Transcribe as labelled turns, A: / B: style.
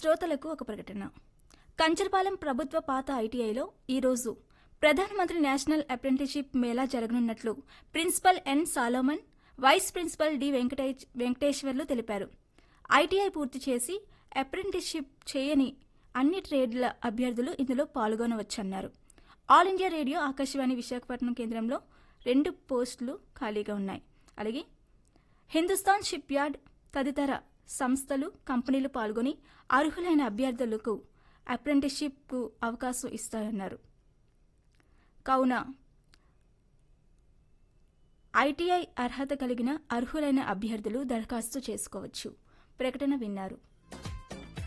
A: శ్రోతలకు ఒక ప్రకటన. కంచరపాలెం ప్రభుత్వ పాత ఐటీఐలో ఈరోజు ప్రధానమంత్రి నేషనల్ అప్రెంటిస్షిప్ మేళా జరగనున్నట్లు ప్రిన్సిపల్ ఎన్ సాలోమన్, వైస్ ప్రిన్సిపల్ డి వెంకటేశ్వర్లు తెలిపారు. ఐటీఐ పూర్తి చేసి అప్రెంటిస్షిప్ చేయని అన్ని ట్రేడ్ల అభ్యర్థులు ఇందులో పాల్గొనవచ్చన్నారు. All India radio Akashvani Visakhapatnam కేంద్రంలో 2 పోస్టులు ఖాళీగా ఉన్నాయి. అలాగే హిందుస్థాన్ షిప్ యార్డ్ తదితర సంస్థలు, కంపెనీలు పాల్గొని అర్హులైన అభ్యర్థులకు అప్రెంటిస్షిప్కు అవకాశం ఇస్తాయన్నారు. కావున ఐటీఐ అర్హత కలిగిన అర్హులైన అభ్యర్థులు దరఖాస్తు చేసుకోవచ్చు. ప్రకటన విన్నారు.